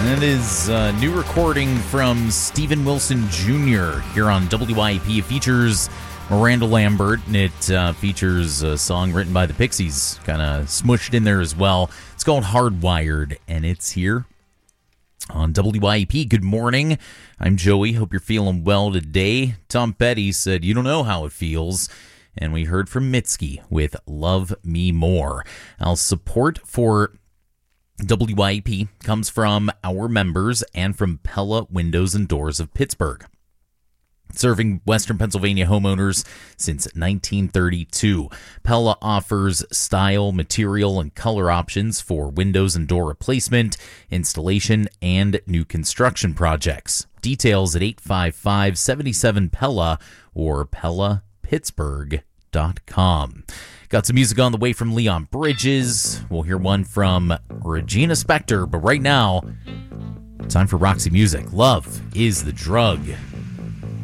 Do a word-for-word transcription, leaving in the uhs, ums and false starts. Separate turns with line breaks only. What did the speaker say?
That is a new recording from Steven Wilson Junior here on W I E P. It features Miranda Lambert, and it uh, features a song written by the Pixies, kind of smushed in there as well. It's called Hardwired, and it's here on W I E P. Good morning. I'm Joey. Hope you're feeling well today. Tom Petty said, "You don't know how it feels." And we heard from Mitski with Love Me More. Now, support for W I E P comes from our members and from Pella Windows and Doors of Pittsburgh, serving Western Pennsylvania homeowners since nineteen thirty-two. Pella offers style, material, and color options for windows and door replacement, installation, and new construction projects. Details at eight five five, seven seven, Pella or Pella Pittsburgh dot com. Got some music on the way from Leon Bridges. We'll hear one from Regina Spektor, but right now, time for Roxy Music. Love is the Drug.